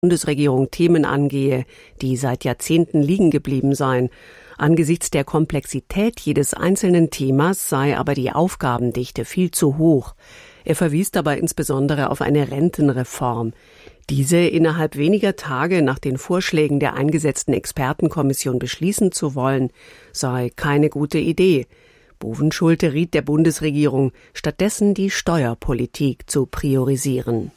Bundesregierung Themen angehe, die seit Jahrzehnten liegen geblieben seien. Angesichts der Komplexität jedes einzelnen Themas sei aber die Aufgabendichte viel zu hoch. Er verwies dabei insbesondere auf eine Rentenreform. Diese innerhalb weniger Tage nach den Vorschlägen der eingesetzten Expertenkommission beschließen zu wollen, sei keine gute Idee. Bovenschulte riet der Bundesregierung, stattdessen die Steuerpolitik zu priorisieren.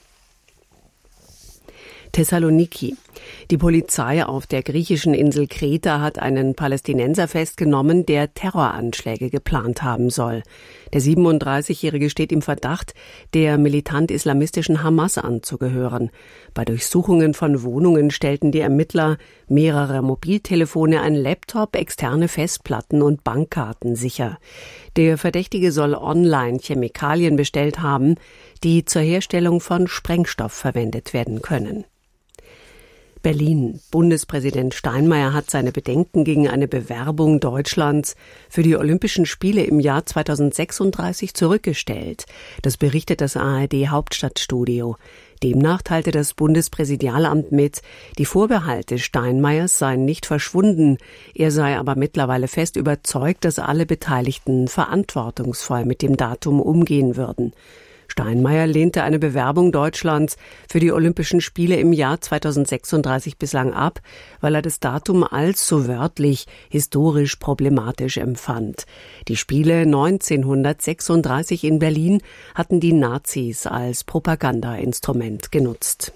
Thessaloniki. Die Polizei auf der griechischen Insel Kreta hat einen Palästinenser festgenommen, der Terroranschläge geplant haben soll. Der 37-Jährige steht im Verdacht, der militant-islamistischen Hamas anzugehören. Bei Durchsuchungen von Wohnungen stellten die Ermittler mehrere Mobiltelefone, ein Laptop, externe Festplatten und Bankkarten sicher. Der Verdächtige soll online Chemikalien bestellt haben, die zur Herstellung von Sprengstoff verwendet werden können. Berlin. Bundespräsident Steinmeier hat seine Bedenken gegen eine Bewerbung Deutschlands für die Olympischen Spiele im Jahr 2036 zurückgestellt. Das berichtet das ARD Hauptstadtstudio. Demnach teilte das Bundespräsidialamt mit, die Vorbehalte Steinmeiers seien nicht verschwunden. Er sei aber mittlerweile fest überzeugt, dass alle Beteiligten verantwortungsvoll mit dem Datum umgehen würden. Steinmeier lehnte eine Bewerbung Deutschlands für die Olympischen Spiele im Jahr 2036 bislang ab, weil er das Datum als, so wörtlich, historisch problematisch empfand. Die Spiele 1936 in Berlin hatten die Nazis als Propagandainstrument genutzt.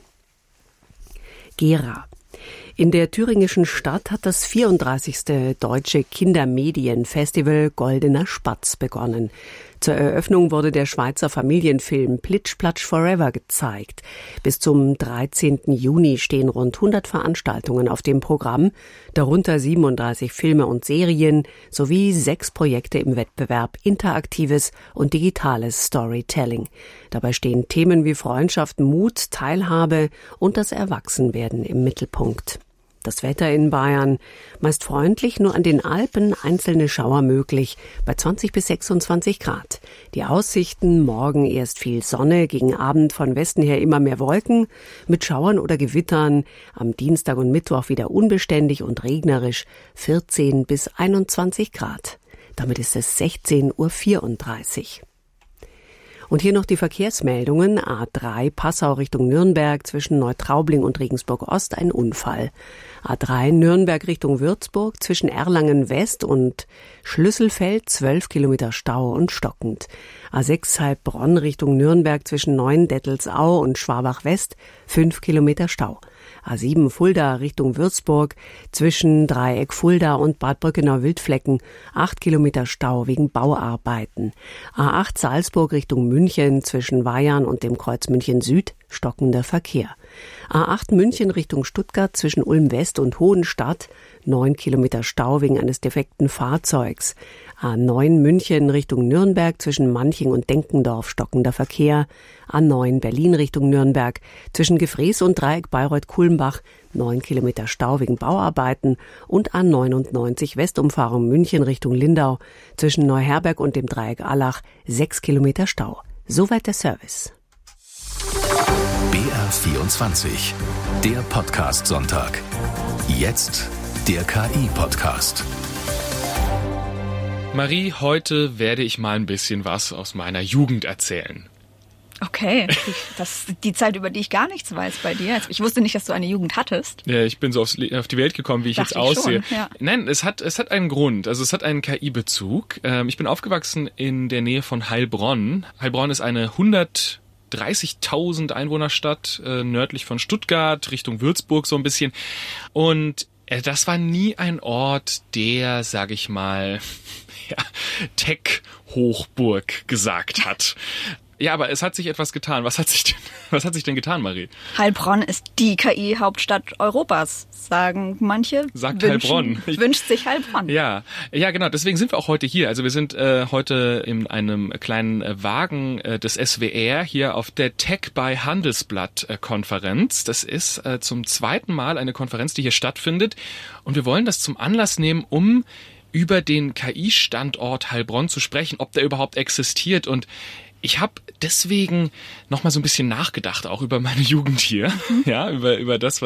Gera. In der thüringischen Stadt hat das 34. Deutsche Kindermedienfestival Goldener Spatz begonnen. Zur Eröffnung wurde der Schweizer Familienfilm Plitsch Platsch Forever gezeigt. Bis zum 13. Juni stehen rund 100 Veranstaltungen auf dem Programm, darunter 37 Filme und Serien sowie 6 Projekte im Wettbewerb interaktives und digitales Storytelling. Dabei stehen Themen wie Freundschaft, Mut, Teilhabe und das Erwachsenwerden im Mittelpunkt. Das Wetter in Bayern meist freundlich, nur an den Alpen einzelne Schauer möglich, bei 20 bis 26 Grad. Die Aussichten: morgen erst viel Sonne, gegen Abend von Westen her immer mehr Wolken, mit Schauern oder Gewittern, am Dienstag und Mittwoch wieder unbeständig und regnerisch, 14 bis 21 Grad. Damit ist es 16:34 Uhr. Und hier noch die Verkehrsmeldungen. A3 Passau Richtung Nürnberg zwischen Neutraubling und Regensburg Ost ein Unfall. A3 Nürnberg Richtung Würzburg zwischen Erlangen West und Schlüsselfeld 12 Kilometer Stau und stockend. A6 Heilbronn Richtung Nürnberg zwischen Neuendettelsau und Schwabach West 5 Kilometer Stau. A7 Fulda Richtung Würzburg zwischen Dreieck Fulda und Bad Brückenau-Wildflecken 8 Kilometer Stau wegen Bauarbeiten. A8 Salzburg Richtung München zwischen Weyarn und dem Kreuz München Süd stockender Verkehr. A8 München Richtung Stuttgart zwischen Ulm West und Hohenstadt 9 Kilometer Stau wegen eines defekten Fahrzeugs. A9 München Richtung Nürnberg zwischen Manching und Denkendorf stockender Verkehr. A9 Berlin Richtung Nürnberg zwischen Gefrees und Dreieck Bayreuth-Kulmbach 9 Kilometer Stau wegen Bauarbeiten und A99 Westumfahrung München Richtung Lindau zwischen Neuherberg und dem Dreieck Allach 6 Kilometer Stau. Soweit der Service. BR24, der Podcast-Sonntag. Jetzt der KI-Podcast. Marie, heute werde ich mal ein bisschen was aus meiner Jugend erzählen. Okay, das ist die Zeit, über die ich gar nichts weiß bei dir. Ich wusste nicht, dass du eine Jugend hattest. Ja, ich bin so auf die Welt gekommen, wie ich jetzt aussehe. Schon, ja. Nein, es hat einen Grund. Also es hat einen KI-Bezug. Ich bin aufgewachsen in der Nähe von Heilbronn. Heilbronn ist eine 130.000 Einwohnerstadt, nördlich von Stuttgart, Richtung Würzburg so ein bisschen. Und das war nie ein Ort, der, sag ich mal, Tech-Hochburg gesagt hat. Ja, aber es hat sich etwas getan. Was hat sich denn getan, Marie? Heilbronn ist die KI-Hauptstadt Europas, sagen manche. Heilbronn. Wünscht sich Heilbronn. Ja, genau. Deswegen sind wir auch heute hier. Also wir sind heute in einem kleinen Wagen des SWR hier auf der Tech by Handelsblatt-Konferenz. Das ist zum zweiten Mal eine Konferenz, die hier stattfindet. Und wir wollen das zum Anlass nehmen, um über den KI-Standort Heilbronn zu sprechen, ob der überhaupt existiert. Und Ich habe deswegen noch mal so ein bisschen nachgedacht, auch über meine Jugend hier, ja, über das,